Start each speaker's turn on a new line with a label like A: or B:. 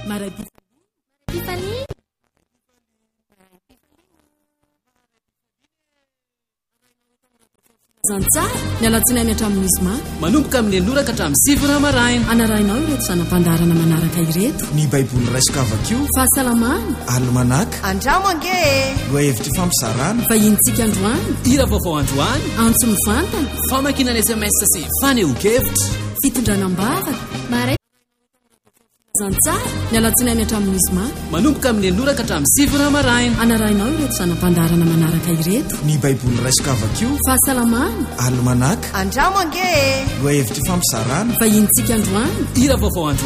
A: Nialatsina any hatramin'izy ma
B: manomboka amin'ny loraka hatramin'ny sivy maraina
A: anarainao ireto zanam-pandarana manaraka ireto
C: ny baiboly raisika avakio
A: fahasalamana
C: almanaka
D: andramo ange
C: loa hevitra fampisarana
A: vahintsika androany
B: ira vaovao androany
A: antso mivantana
B: famakinana SMS sy fanehokevitra
A: fitondranam-bavaka nialatsina any hatramin'izy ma
B: manomboka amin'ny loraka hatramin'ny sivy maraina
A: anarainao ireto zanam-pandarana manaraka ireto
C: ny baiboly raisika avakio
A: fahasalamana
C: almanaka
D: andramo ange
C: loa hevitra fampisarana
A: vahintsika androany
B: ira vaovao androany